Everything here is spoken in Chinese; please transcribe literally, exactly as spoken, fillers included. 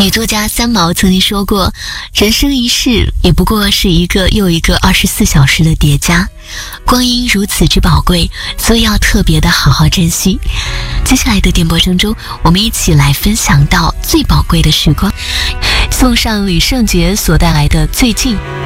女作家三毛曾经说过，人生一世也不过是一个又一个二十四小时的叠加，光阴如此之宝贵，所以要特别的好好珍惜。接下来的电波声中，我们一起来分享到最宝贵的时光，送上李圣杰所带来的最近。